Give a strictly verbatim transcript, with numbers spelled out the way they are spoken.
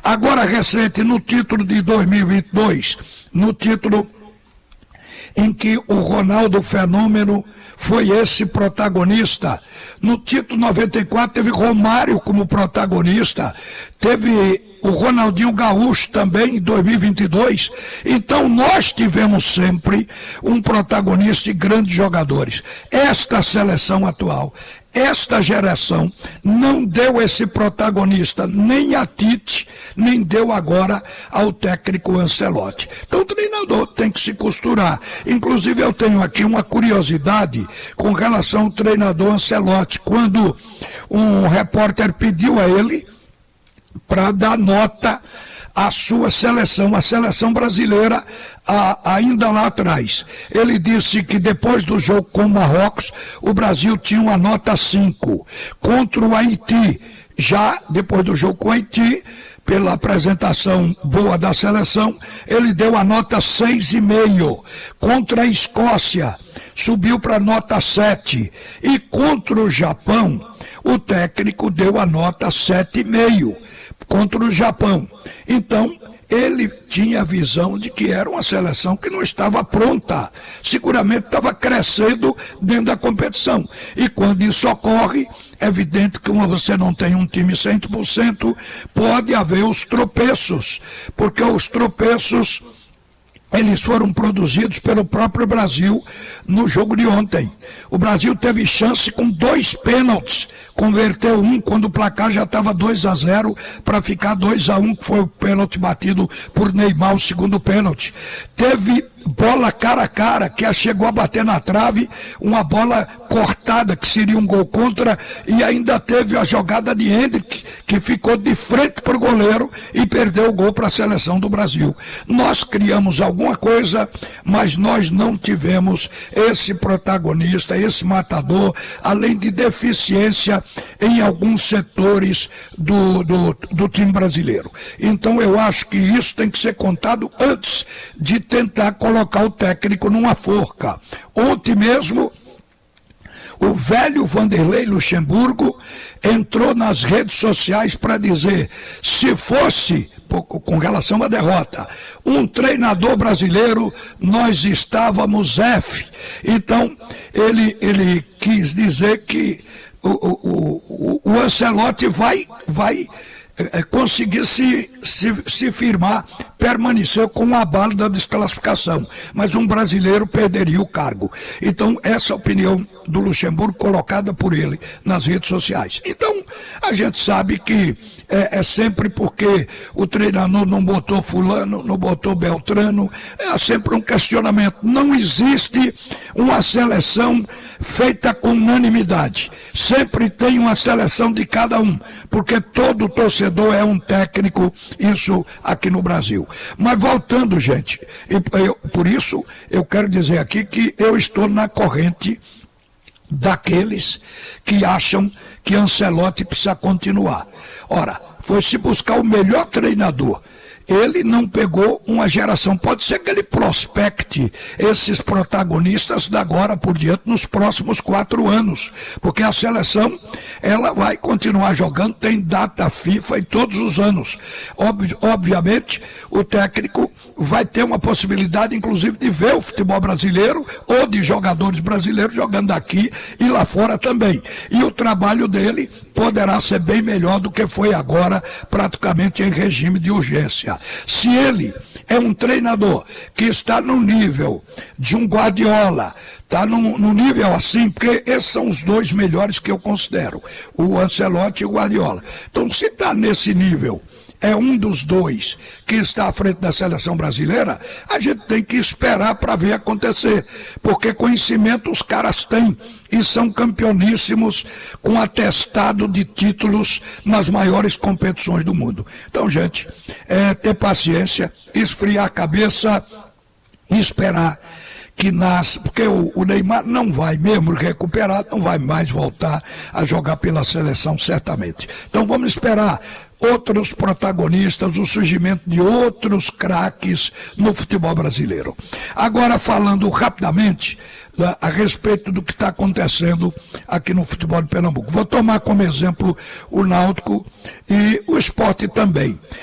Agora, recente, no título de dois mil e vinte e dois, no título em que o Ronaldo Fenômeno foi esse protagonista. No título noventa e quatro teve Romário como protagonista, teve o Ronaldinho Gaúcho também em dois mil e vinte e dois. Então nós tivemos sempre um protagonista e grandes jogadores. Esta seleção atual, esta geração não deu esse protagonista nem a Tite, nem deu agora ao técnico Ancelotti. Então o treinador tem que se costurar. Inclusive eu tenho aqui uma curiosidade com relação ao treinador Ancelotti, quando um repórter pediu a ele para dar nota à sua seleção, a seleção brasileira, a, ainda lá atrás. Ele disse que depois do jogo com o Marrocos, o Brasil tinha uma nota cinco. Contra o Haiti, já depois do jogo com o Haiti, pela apresentação boa da seleção, ele deu a nota seis vírgula cinco. Contra a Escócia, subiu para nota sete. E contra o Japão, o técnico deu a nota sete vírgula cinco. Contra o Japão. Então, ele tinha a visão de que era uma seleção que não estava pronta, seguramente estava crescendo dentro da competição. E quando isso ocorre, é evidente que quando você não tem um time cem por cento, pode haver os tropeços, porque os tropeços eles foram produzidos pelo próprio Brasil no jogo de ontem. O Brasil teve chance com dois pênaltis, converteu um quando o placar já estava dois a zero para ficar dois a um, que foi o pênalti batido por Neymar, o segundo pênalti. Teve bola cara a cara, que chegou a bater na trave, uma bola cortada, que seria um gol contra, e ainda teve a jogada de Hendrick, que ficou de frente para o goleiro e perdeu o gol para a seleção do Brasil. Nós criamos alguma coisa, mas nós não tivemos esse protagonista, esse matador, além de deficiência em alguns setores do, do, do time brasileiro. Então eu acho que isso tem que ser contado antes de tentar colocar colocar o técnico numa forca. Ontem mesmo, o velho Vanderlei Luxemburgo entrou nas redes sociais para dizer, se fosse, com relação à derrota, um treinador brasileiro, nós estávamos F. Então, ele, ele quis dizer que o, o, o, o Ancelotti vai, vai é, conseguir se, se, se firmar, permaneceu com o abalo da desclassificação, mas um brasileiro perderia o cargo. Então, essa é a opinião do Luxemburgo colocada por ele nas redes sociais. Então, a gente sabe que é, é sempre porque o treinador não botou fulano, não botou Beltrano, é sempre um questionamento. Não existe uma seleção feita com unanimidade. Sempre tem uma seleção de cada um, porque todo torcedor é um técnico, isso aqui no Brasil. Mas voltando, gente, eu, por isso eu quero dizer aqui que eu estou na corrente daqueles que acham que Ancelotti precisa continuar. Ora, foi se buscar o melhor treinador. Ele não pegou uma geração. Pode ser que ele prospecte esses protagonistas da agora por diante nos próximos quatro anos, porque a seleção ela vai continuar jogando, tem data FIFA em todos os anos. Ob- obviamente, o técnico vai ter uma possibilidade, inclusive, de ver o futebol brasileiro ou de jogadores brasileiros jogando aqui e lá fora também. E o trabalho dele poderá ser bem melhor do que foi agora, praticamente em regime de urgência. Se ele é um treinador que está no nível de um Guardiola, está no, no nível assim, porque esses são os dois melhores que eu considero, o Ancelotti e o Guardiola. Então, se está nesse nível, é um dos dois que está à frente da seleção brasileira, a gente tem que esperar para ver acontecer, porque conhecimento os caras têm e são campeoníssimos com atestado de títulos nas maiores competições do mundo. Então, gente, é ter paciência, esfriar a cabeça e esperar que nasce, porque o, o Neymar não vai mesmo recuperar, não vai mais voltar a jogar pela seleção certamente. Então vamos esperar outros protagonistas, o surgimento de outros craques no futebol brasileiro. Agora, falando rapidamente a respeito do que está acontecendo aqui no futebol de Pernambuco. Vou tomar como exemplo o Náutico e o Sport também.